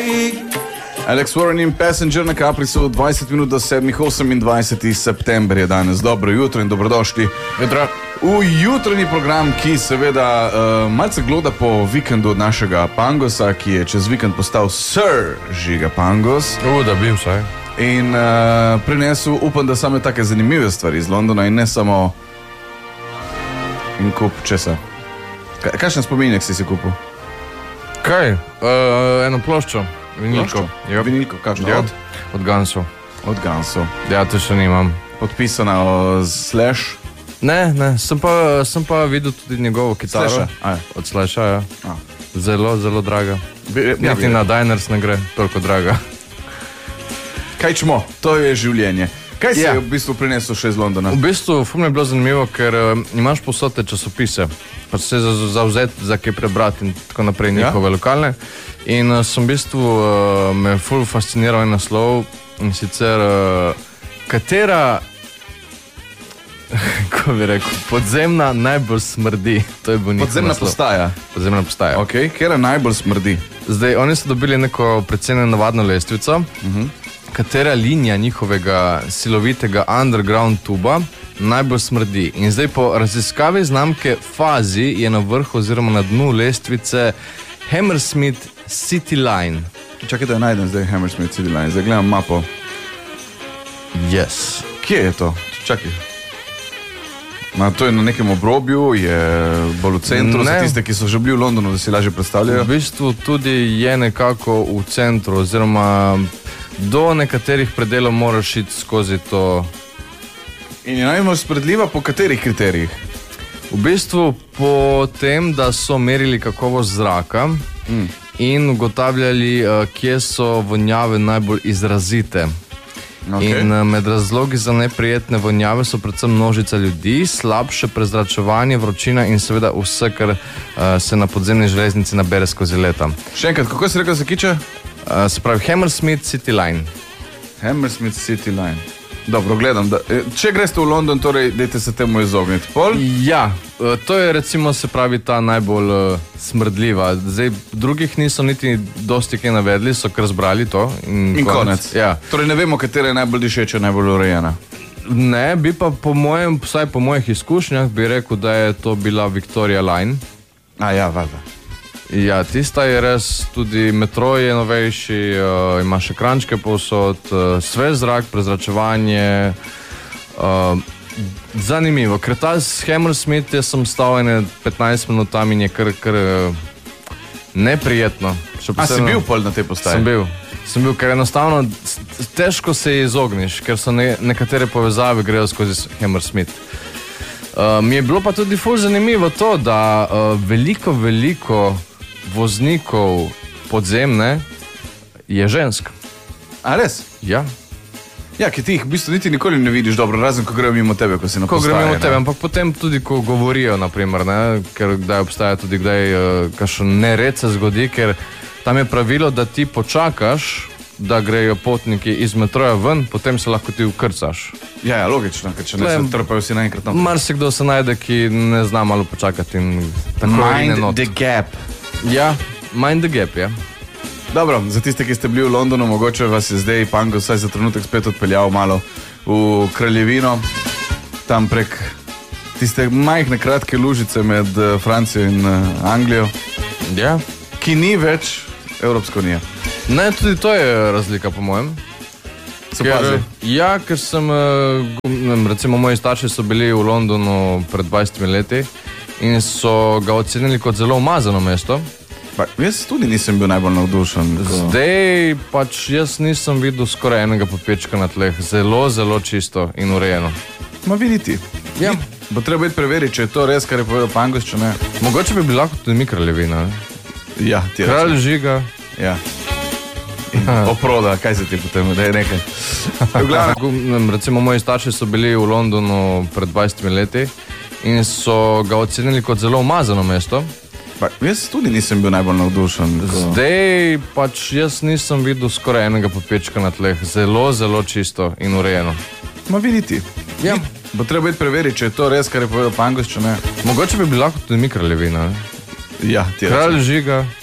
Alex Warren in Passenger na Capri so 20 minut do 7:28. september je danes. Dobro jutro in dobrodošli v jutranji program, ki seveda malce gloda po vikendu od našega Pangosa, ki je čez vikend postal Sir Žiga Pangos. Da bi vsaj. In prinesel, upam, da same take zanimive stvari iz Londona in ne samo in kup česa. Kakšen spominjak si kupil? Kaj? Eno ploščo. Vinilko. Yep. Vinilko, kakšno? Ja. Od Gunsov. Od Gunsov. Ja, to še nimam. Podpisana Slash? Ne, sem pa videl tudi njegovo kitaro. Slasha? Od Slasha, ja. Zelo, zelo draga. Niti na Diners ne gre, toliko draga. Kaj čmo, to je življenje. Kaj si v bistvu prinesel še iz Londona? V bistvu, ful mi je bilo zanimivo, ker imaš posod te časopise, pa se zauzeti za kaj prebrati in tako naprej njihove lokalne. In sem v bistvu me ful fasciniral en naslov in sicer katera, ko bi rekel, podzemna najbolj smrdi. To je bil njihov Podzemna naslov. postaja? Podzemna postaja. Ok, kera najbolj smrdi? Zdaj, oni so dobili neko precej navadno lestvico, katera linija njihovega silovitega underground tuba najbolj smrdi. In zdaj po raziskavi znamke Fazi je na vrhu oziroma na dnu lestvice Hammersmith City Line. Čakaj, da najdem zdaj Hammersmith City Line. Zdaj gledam mapo. Yes. Kje je to? Čakaj. To je na nekem obrobju, je bolj v centru, za tiste, ki so že bili v Londonu, da si lažje predstavljajo. V bistvu tudi je nekako v centru, oziroma do nekaterih predelov moraš iti skozi to. In je najbolj smrdljiva po katerih kriterijih? V bistvu po tem, da so merili kakovost zraka in ugotavljali, kje so vonjave najbolj izrazite. Okay. In med razlogi za neprijetne vonjave so predvsem množica ljudi, slabše prezračevanje, vročina in seveda vse, kar se na podzemni železnici nabere skozi leta. Še enkrat, kako si rekel, se kiče? Se pravi Hammersmith City Line. Hammersmith City Line. Dobro, gledam. Če greste v London, torej dajte se temu izogniti. Pol? Ja, to je recimo se pravi ta najbolj smrdljiva. Zdaj, drugih niso niti dosti kaj navedli, so kar zbrali to. In konec. Ja. Torej ne vemo, katera je najbolj dišeča, najbolj urejena. Ne, bi pa po mojem, vsaj po mojih izkušnjah, bi rekel, da je to bila Victoria Line. Ja, valjda. Ja, tista je res, tudi metro je novejši, ima še krančke povsod, svež zrak, prezračevanje. Zanimivo, ker ta s Hammersmith sem stal 15 minut tam in je kar neprijetno. Si bil pol na tej postaji? Sem bil, ker enostavno težko se izogniš, ker so nekatere povezave grejo skozi Hammersmith. Mi je bilo pa tudi ful zanimivo to, da veliko voznikov podzemne je žensk. A res? Ja. Ja, ki ti jih v bistvu niti nikoli ne vidiš dobro, razen ko grejo mimo tebe, ko si na postaji. Ko grejo mimo tebe, ampak potem tudi, ko govorijo, naprimer, ker kdaj obstaja tudi kakšen nered se zgodi, ker tam je pravilo, da ti počakaš, da grejo potniki iz metroja ven, potem se lahko ti vkrcaš. Ja, logično, ker če ne se trpajo si naenkrat tam. Marsikdo se najde, ki ne zna malo počakati in tako mind the gap. Ja, mind the gap, ja. Dobro, za tiste, ki ste bili v Londonu, mogoče vas je zdaj Pangos vsaj za trenutek spet odpeljal malo v kraljevino, tam prek tiste majhne kratke lužice med Francijo in Anglijo, ki ni več Evropska unija. Ne, tudi to je razlika po mojem. Ja, ker sem, recimo moji starši so bili v Londonu pred 20 leti in so ga ocenili kot zelo umazano mesto. Jaz tudi nisem bil najbolj navdušen. Zdaj pač jaz nisem videl skoraj enega popečka na tleh. Zelo, zelo čisto in urejeno. Ma viditi. Ja. Bo treba biti preveriti, če je to res, kar je povedal Pangos, če ne. Mogoče bi bila kot tudi mi kraljevina. Ja, ti je. Kralj Žiga. Ja. Oproda, kaj se ti potem, da je nekaj. Recimo moji starši so bili v Londonu pred 20 leti in so ga ocenili kot zelo umazano mesto. Jaz tudi nisem bil najbolj navdušen. Zdaj pač jaz nisem videl skoraj enega popečka na tleh. Zelo, zelo čisto in urejeno. Ma viditi. Ja. Bo treba biti preveriti, če je to res, kar je povedal Pangos, če ne. Mogoče bi bila kot tudi mi kraljevina. Ja, ti je. Kralj Žiga.